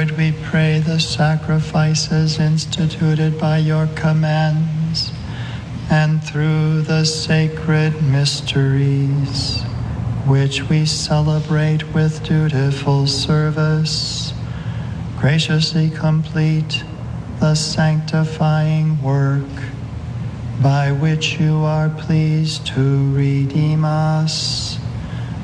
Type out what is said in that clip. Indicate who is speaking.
Speaker 1: Lord, we pray the sacrifices instituted by your commands and through the sacred mysteries, which we celebrate with dutiful service, graciously complete the sanctifying work by which you are pleased to redeem us.